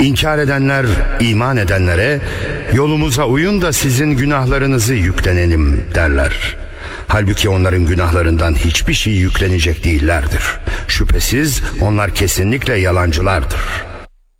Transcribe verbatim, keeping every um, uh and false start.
İnkar edenler iman edenlere yolumuza uyun da sizin günahlarınızı yüklenelim derler. Halbuki onların günahlarından hiçbir şey yüklenecek değillerdir. Şüphesiz onlar kesinlikle yalancılardır.